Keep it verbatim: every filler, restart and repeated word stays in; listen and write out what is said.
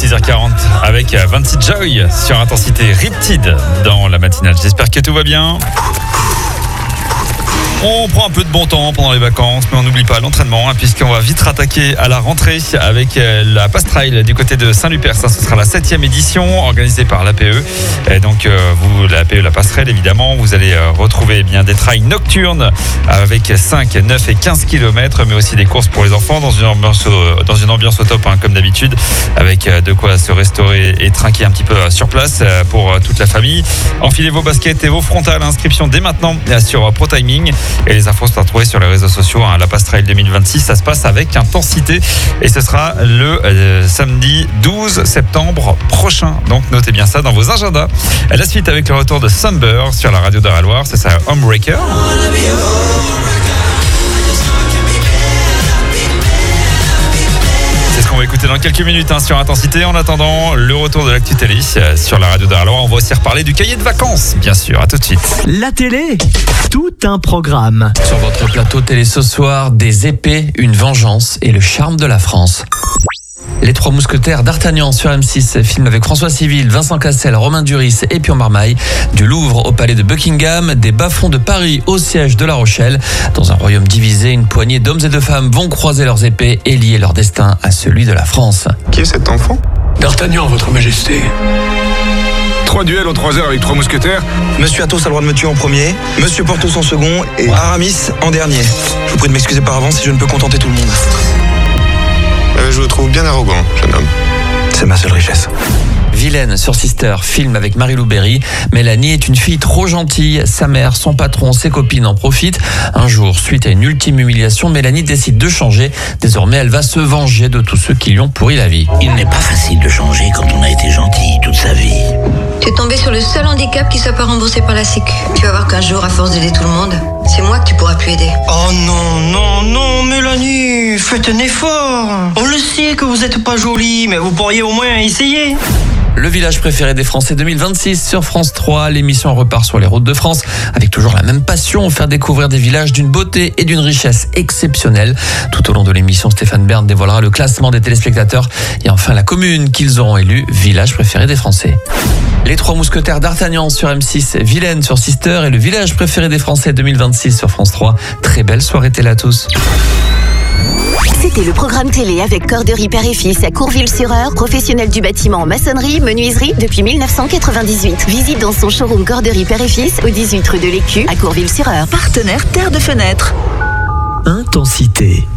six heures quarante avec Vinci Joy sur Intensité Riptide dans la matinale. J'espère que tout va bien. On prend un peu de bon temps pendant les vacances, mais on n'oublie pas l'entraînement, hein, puisqu'on va vite rattaquer à la rentrée avec la Pass Trail du côté de Saint-Lupers. Ça, ce sera la septième édition organisée par l'A P E. Et donc, euh, vous, l'A P E, la Pass Trail, évidemment, vous allez euh, retrouver eh bien des trails nocturnes avec cinq, neuf et quinze kilomètres, mais aussi des courses pour les enfants dans une ambiance au, dans une ambiance au top, hein, comme d'habitude, avec euh, de quoi se restaurer et trinquer un petit peu euh, sur place euh, pour euh, toute la famille. Enfilez vos baskets et vos frontales. Inscription dès maintenant euh, sur euh, ProTiming. Et les infos sont à retrouver sur les réseaux sociaux. Hein. La Pass Trail deux mille vingt-six, ça se passe avec intensité. Et ce sera le euh, samedi douze septembre prochain. Donc notez bien ça dans vos agendas. La suite avec le retour de Sumber sur la radio d'Eure-et-Loir. C'est ça, Homebreaker. C'est ce qu'on va écouter dans quelques minutes hein, sur Intensité. En attendant, le retour de l'actu télé sur la radio d'Eure-et-Loir. On va aussi reparler du cahier de vacances, bien sûr. À tout de suite. La télé, tout un programme. Sur votre plateau télé ce soir, des épées, une vengeance et le charme de la France. Les Trois Mousquetaires d'Artagnan sur M six, film avec François Civil, Vincent Cassel, Romain Duris et Pio Marmaille. Du Louvre au palais de Buckingham, des bas-fonds de Paris au siège de La Rochelle. Dans un royaume divisé, une poignée d'hommes et de femmes vont croiser leurs épées et lier leur destin à celui de la France. Qui est cet enfant ? D'Artagnan, votre majesté. Trois duels en trois heures avec trois mousquetaires. Monsieur Athos a le droit de me tuer en premier, Monsieur Porthos en second et Aramis en dernier. Je vous prie de m'excuser par avance si je ne peux contenter tout le monde. Euh, je vous trouve bien arrogant, jeune homme. C'est ma seule richesse. Vilaine sur Sister, film avec Marie-Lou Berry. Mélanie est une fille trop gentille. Sa mère, son patron, ses copines en profitent. Un jour, suite à une ultime humiliation, Mélanie décide de changer. Désormais, elle va se venger de tous ceux qui lui ont pourri la vie. Il n'est pas facile de changer quand on a été gentil toute sa vie. Tu es tombé sur le seul handicap qui soit pas remboursé par la Sécu. Tu vas voir qu'un jour, à force d'aider tout le monde, c'est moi que tu pourras plus aider. Oh non, non, non, Mélanie, faites un effort. On le sait que vous êtes pas jolie, mais vous pourriez au moins essayer. Le village préféré des Français deux mille vingt-six sur France trois. L'émission repart sur les routes de France avec toujours la même passion, faire découvrir des villages d'une beauté et d'une richesse exceptionnelle. Tout au long de l'émission, Stéphane Bern dévoilera le classement des téléspectateurs et enfin la commune qu'ils auront élue village préféré des Français. Les Trois Mousquetaires d'Artagnan sur M six, Vilaine sur Sister et le village préféré des Français deux mille vingt-six sur France trois. Très belle soirée télé à tous. C'était le programme télé avec Corderie Père et Fils à Courville-sur-Eure, professionnel du bâtiment en maçonnerie, menuiserie depuis mille neuf cent quatre-vingt-dix-huit. Visite dans son showroom Corderie Père et Fils au dix-huit rue de l'Écu à Courville-sur-Eure. Partenaire Terre de Fenêtre. Intensité.